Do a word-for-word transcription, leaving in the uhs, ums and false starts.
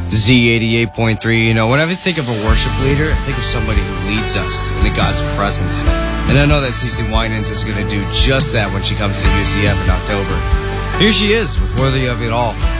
Z eighty-eight point three. You know, whenever I think of a worship leader, I think of somebody who leads us into God's presence. And I know that Cece Winans is going to do just that when she comes to U C F in October. Here she is with Worthy of It All.